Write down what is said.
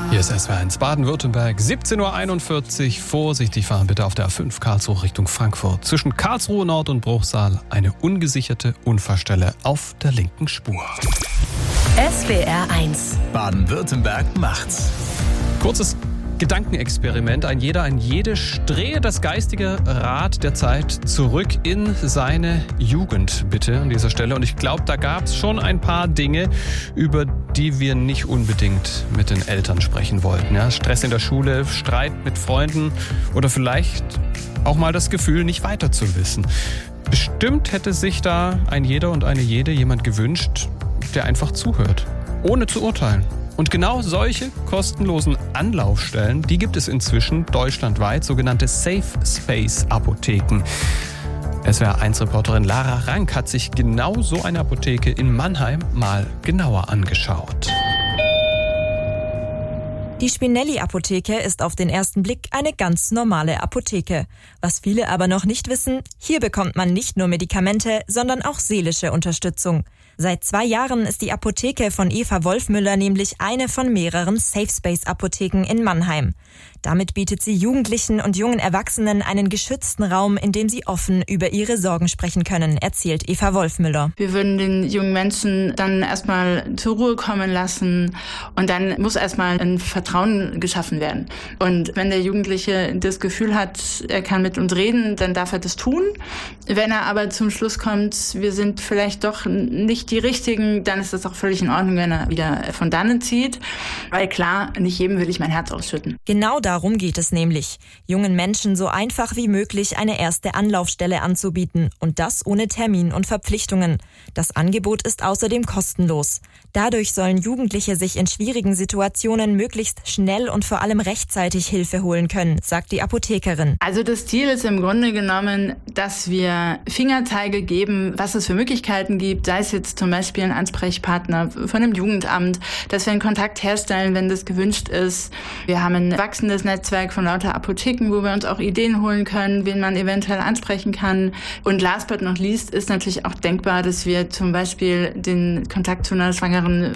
Hier ist SWR1 Baden-Württemberg, 17.41 Uhr. Vorsichtig fahren bitte auf der A5 Karlsruhe Richtung Frankfurt. Zwischen Karlsruhe Nord und Bruchsal eine ungesicherte Unfallstelle auf der linken Spur. SWR1 Baden-Württemberg macht's. Kurzes Gedankenexperiment. Ein jede drehe das geistige Rad der Zeit zurück in seine Jugend, bitte, an dieser Stelle. Und ich glaube, da gab es schon ein paar Dinge, über die wir nicht unbedingt mit den Eltern sprechen wollten. Ja? Stress in der Schule, Streit mit Freunden oder vielleicht auch mal das Gefühl, nicht weiter zu wissen. Bestimmt hätte sich da ein jeder und eine jede jemand gewünscht, der einfach zuhört, ohne zu urteilen. Und genau solche kostenlosen Anlaufstellen, die gibt es inzwischen deutschlandweit, sogenannte Safe Space Apotheken. SWR1-Reporterin Lara Rank hat sich genau so eine Apotheke in Mannheim mal genauer angeschaut. Die Spinelli-Apotheke ist auf den ersten Blick eine ganz normale Apotheke. Was viele aber noch nicht wissen, hier bekommt man nicht nur Medikamente, sondern auch seelische Unterstützung. Seit 2 Jahren ist die Apotheke von Eva Wolfmüller nämlich eine von mehreren Safe-Space-Apotheken in Mannheim. Damit bietet sie Jugendlichen und jungen Erwachsenen einen geschützten Raum, in dem sie offen über ihre Sorgen sprechen können, erzählt Eva Wolfmüller. Wir würden den jungen Menschen dann erstmal zur Ruhe kommen lassen und dann muss erstmal ein Vertrauen geschaffen werden. Und wenn der Jugendliche das Gefühl hat, er kann mit uns reden, dann darf er das tun. Wenn er aber zum Schluss kommt, wir sind vielleicht doch nicht die Richtigen, dann ist das auch völlig in Ordnung, wenn er wieder von dannen zieht. Weil klar, nicht jedem will ich mein Herz ausschütten. Genau darum geht es nämlich, jungen Menschen so einfach wie möglich eine erste Anlaufstelle anzubieten und das ohne Termin und Verpflichtungen. Das Angebot ist außerdem kostenlos. Dadurch sollen Jugendliche sich in schwierigen Situationen möglichst schnell und vor allem rechtzeitig Hilfe holen können, sagt die Apothekerin. Also das Ziel ist im Grunde genommen, dass wir Fingerzeige geben, was es für Möglichkeiten gibt, sei es jetzt zum Beispiel ein Ansprechpartner von einem Jugendamt, dass wir einen Kontakt herstellen, wenn das gewünscht ist. Wir haben ein wachsendes Netzwerk von lauter Apotheken, wo wir uns auch Ideen holen können, wen man eventuell ansprechen kann. Und last but not least ist natürlich auch denkbar, dass wir zum Beispiel den Kontakt zu einer schwangeren